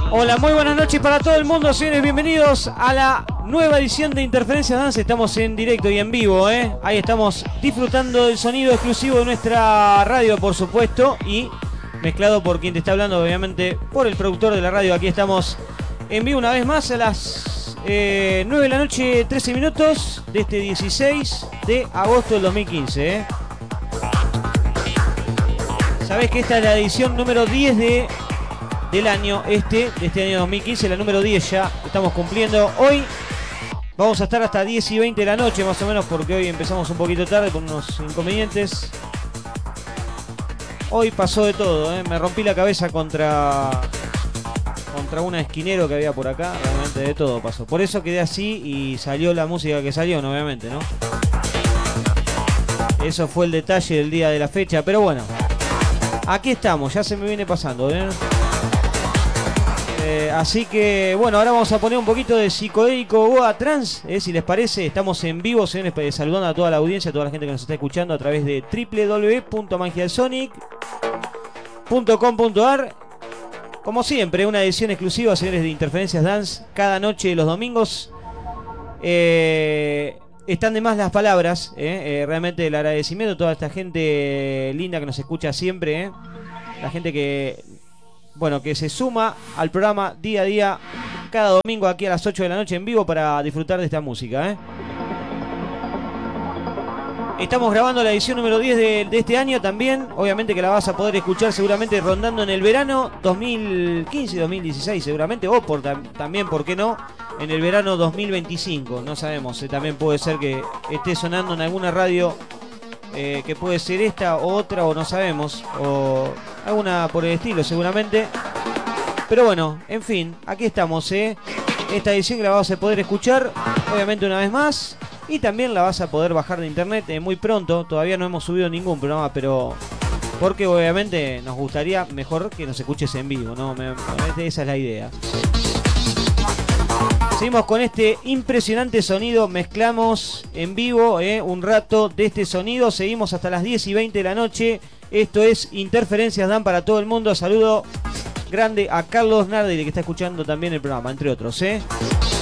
Hola, muy buenas noches para todo el mundo, señores, bienvenidos a la nueva edición de Interferencias Dance. Estamos en directo y en vivo, ahí estamos disfrutando del sonido exclusivo de nuestra radio, por supuesto, y mezclado por quien te está hablando, obviamente, por el productor de la radio. Aquí estamos en vivo una vez más a las 9 de la noche, 13 minutos de este 16 de agosto del 2015, Sabés que esta es la edición número 10 del año de este año 2015, la número 10 ya estamos cumpliendo. Hoy vamos a estar hasta 10 y 20 de la noche más o menos, porque hoy empezamos un poquito tarde por unos inconvenientes. Hoy pasó de todo, me rompí la cabeza contra un esquinero que había por acá, realmente de todo pasó. Por eso quedé así y salió la música que salió, obviamente, ¿no? Eso fue el detalle del día de la fecha, pero bueno. Aquí estamos, ya se me viene pasando, así que, bueno, ahora vamos a poner un poquito de psicodélico Goa Trans, si les parece. Estamos en vivo, señores, saludando a toda la audiencia, a toda la gente que nos está escuchando a través de www.magiasonic.com.ar. Como siempre, una edición exclusiva, señores, de Interferencias Dance, cada noche de los domingos. Están de más las palabras, realmente el agradecimiento a toda esta gente linda que nos escucha siempre, la gente que se suma al programa día a día, cada domingo aquí a las 8 de la noche en vivo para disfrutar de esta música, Estamos grabando la edición número 10 de este año también, obviamente que la vas a poder escuchar seguramente rondando en el verano 2015-2016 seguramente, o también, ¿por qué no?, en el verano 2025, no sabemos, también puede ser que esté sonando en alguna radio, que puede ser esta o otra, o no sabemos, o alguna por el estilo seguramente. Pero bueno, en fin, aquí estamos, esta edición que la vas a poder escuchar, obviamente una vez más, y también la vas a poder bajar de internet muy pronto. Todavía no hemos subido ningún programa, pero porque obviamente nos gustaría mejor que nos escuches en vivo, ¿no? Esa es la idea. Seguimos con este impresionante sonido, mezclamos en vivo un rato de este sonido, seguimos hasta las 10 y 20 de la noche. Esto es Interferencias Dan para todo el mundo. Saludo grande a Carlos Nardi, que está escuchando también el programa, entre otros,